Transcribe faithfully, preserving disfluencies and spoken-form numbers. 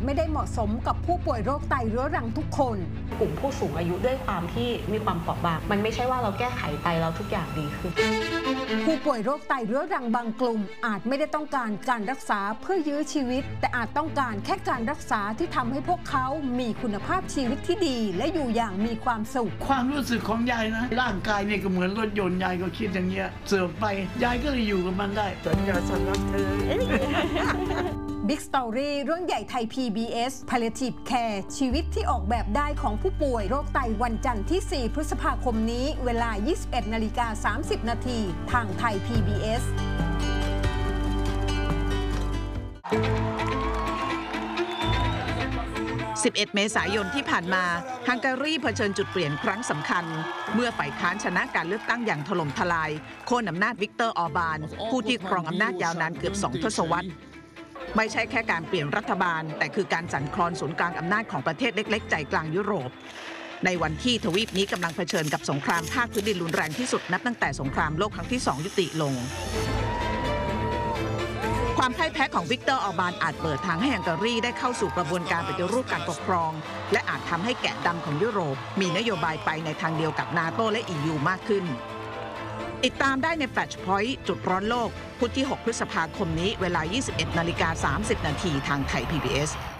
ไม่ได้เหมาะสมกับผู้ป่วยโรคไตเรื้อรังทุกคนกลุ่มผู้สูงอายุด้วยความที่มีความเปราะบางมันไม่ใช่ว่าเราแก้ไขไปแล้วทุกอย่างดีขึ้นผู้ป่วยโรคไตเรื้อรังบางกลุ่มอาจไม่ได้ต้องการการรักษาเพื่อยื้อชีวิตแต่อาจต้องการแค่การรักษาที่ทำให้พวกเขามีคุณภาพชีวิตที่ดีและอยู่อย่างมีความสุขความรู้สึกของยายนะร่างกายเนี่ยก็เหมือนรถยนต์ยายก็คิดอย่างเงี้ยเสื่อมไปยายก็เลยอยู่กับมันได้สัญญาฉันรักเธอ Big Story เรื่องใหญ่ไทย พี บี เอส Palliative Care ชีวิตที่ออกแบบได้ของผู้ป่วยโรคไตวันจันทร์ที่ สี่พฤษภาคมนี้เวลา ยี่สิบเอ็ดนาฬิกาสามสิบนาทีทางไทย พี บี เอสสิบเอ็ด เมษายนที่ผ่านมาฮังการีเผชิญจุดเปลี่ยนครั้งสำคัญเมื่อฝ่ายค้านชนะการเลือกตั้งอย่างถล่มทลายโค่นอำนาจวิกเตอร์ออร์บานผู้ที่ครองอำนาจยาวนานเกือบสองทศวรรษไม่ใช่แค่การเปลี่ยนรัฐบาลแต่คือการสั่นคลอนศูนย์กลางอำนาจของประเทศเล็กๆใจกลางยุโรปในวันที่ทวีปนี้กำลังเผชิญกับสงครามภาคพื้นดินรุนแรงที่สุดนับตั้งแต่สงครามโลกครั้งที่สองยุติลงความพ่ายแพ้ของวิกเตอร์ออร์บานอาจเปิดทางให้ฮังการีได้เข้าสู่กระบวนการปฏิรูปการปกครองและอาจทำให้แกะดำของยุโรปมีนโยบายไปในทางเดียวกับนาโตและ อี ยู มากขึ้นติดตามได้ใน Flashpoint จุดร้อนโลกพุธที่หกพฤษภาคมนี้เวลา ยี่สิบเอ็ดนาฬิกาสามสิบนาทีทางไทย พี บี เอส